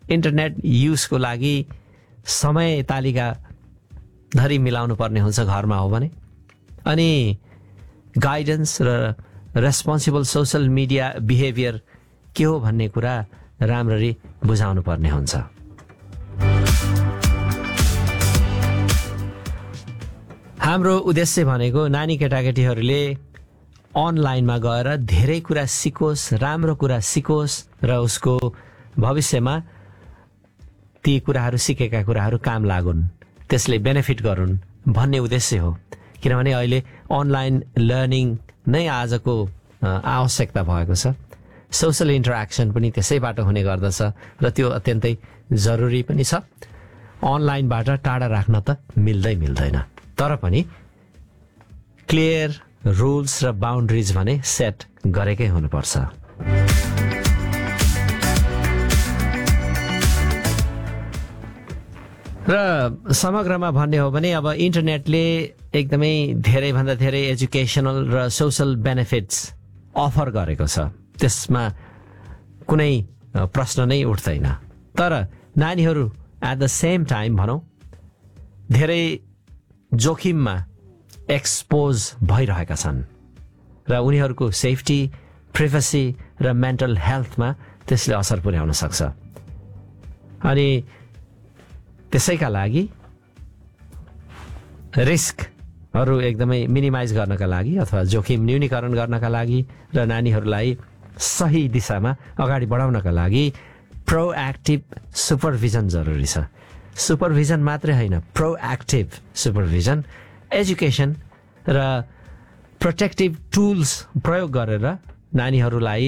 Internet युजको लागि समय तालिका धरि मिलाउनु पर्ने हुन्छ घरमा हो भने। अनि गाइडेन्स र रेस्पोन्सिबल सोशल मिडिया बिहेभियर के हो भन्ने कुरा राम्ररी बुझाउनु पर्ने हुन्छ। हाम्रो उद्देश्य भनेको नानी केटाकेटीहरूले अनलाइनमा गएर धेरै कुरा सिकोस्, राम्रो कुरा सिकोस् र उसको भविष्यमा ती कुराहरू सिकेका कुराहरू काम लागुन्, त्यसले बेनिफिट गरून् भन्ने उद्देश्य हो। किनभने अहिले अनलाइन लर्निङ नै आजको आवश्यकता भएको छ। सोशल इन्टरेक्सन पनि त्यसैबाट हुने गर्दछ र त्यो अत्यन्तै जरुरी पनि छ। अनलाइनबाट टाढा राख्न त मिल्दैन, तर पनि क्लियर रुल्स र बााउन्ड्रिज भने सेट गरेकै हुनुपर्छ। र समग्रमा भन्ने हो भने अब इन्टरनेटले एकदमै धेरैभन्दा धेरै एजुकेसनल र सोशल बेनिफिट्स अफर गरेको छ, त्यसमा कुनै प्रश्न नै उठ्दैन। तर नानीहरू एट द सेम टाइम भनौँ धेरै जोखिममा एक्सपोज भइरहेका छन् र उनीहरूको सेफ्टी, प्रिभेसी र मेन्टल हेल्थमा त्यसले असर पुर्याउन सक्छ। अनि त्यसैका लागि रिस्कहरू एकदमै मिनिमाइज गर्नका लागि अथवा जोखिम न्यूनीकरण गर्नका लागि र नानीहरूलाई सही दिशामा अगाडि बढाउनका लागि प्रोएक्टिभ सुपरभिजन जरुरी छ। सुपरभिजन मात्रै होइन, प्रोएक्टिभ सुपरभिजन, एजुकेसन र प्रोटेक्टिभ टुल्स प्रयोग गरेर नानीहरूलाई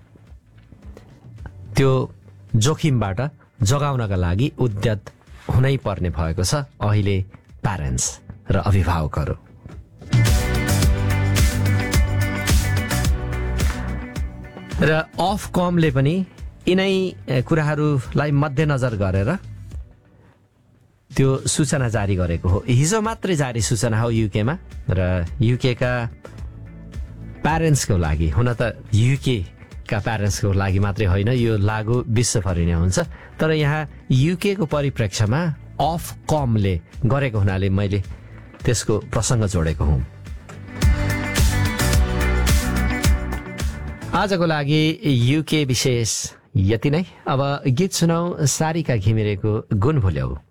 त्यो जोखिमबाट जोगाउनका लागि उद्यत हुनै पर्ने भएको छ अहिले प्यारेन्ट्स र अभिभावकहरू। र अफकमले पनि यिनै कुराहरूलाई मध्यनजर गरेर त्यो सूचना जारी गरेको हो। हिजो मात्रै जारी सूचना हो युकेमा, र युकेका प्यारेन्ट्सको लागि, हुन त युकेका प्यारेन्ट्सको लागि मात्रै होइन, यो लागू विश्वभरि नै हुन्छ, तर यहाँ युकेको परिप्रेक्ष्यमा अफकमले गरेको हुनाले मैले त्यसको प्रसङ्ग जोडेको हुँ। आजको लागि युके विशेष यति नै। अब गीत सुनाऊ सारिका घिमिरेको गुण भुल्याऊ।